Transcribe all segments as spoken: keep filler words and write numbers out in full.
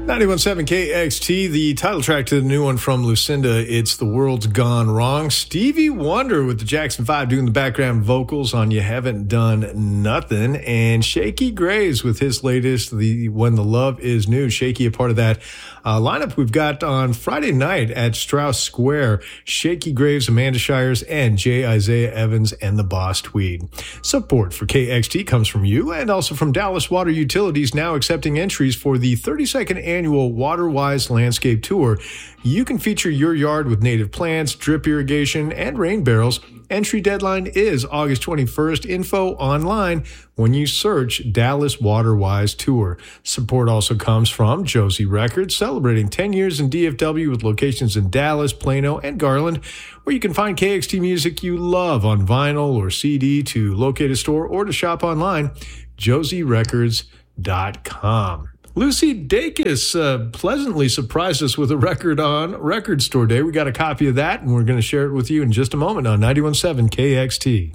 ninety-one point seven K X T, the title track to the new one from Lucinda, It's the World's Gone Wrong. Stevie Wonder with the Jackson five doing the background vocals on You Haven't Done Nothing. And Shaky Graves with his latest, the When the Love Is New. Shaky, a part of that uh, lineup we've got on Friday night at Strauss Square. Shaky Graves, Amanda Shires, and J. Isaiah Evans and the Boss Tweed. Support for K X T comes from you and also from Dallas Water Utilities, now accepting entries for the thirty-second annual WaterWise Landscape Tour. You can feature your yard with native plants, drip irrigation, and rain barrels. Entry deadline is August twenty-first. Info online when you search Dallas WaterWise Tour. Support also comes from Josie Records, celebrating ten years in D F W with locations in Dallas, Plano, and Garland, where you can find K X T music you love on vinyl or C D to locate a store or to shop online, josie records dot com. Lucy Dacus uh, pleasantly surprised us with a record on Record Store Day. We got a copy of that, and we're going to share it with you in just a moment on ninety-one point seven K X T.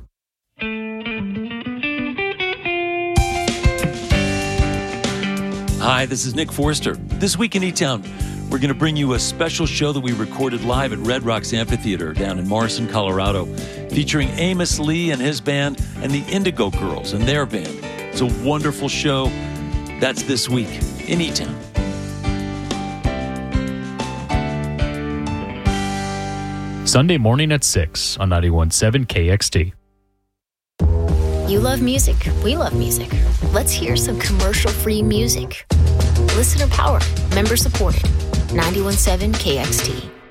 Hi, this is Nick Forster. This week in E-Town, we're going to bring you a special show that we recorded live at Red Rocks Amphitheater down in Morrison, Colorado, featuring Amos Lee and his band and the Indigo Girls and their band. It's a wonderful show. That's this week in E-Town. Sunday morning at six on ninety-one point seven K X T. You love music. We love music. Let's hear some commercial-free music. Listener powered, member supported. ninety-one point seven K X T.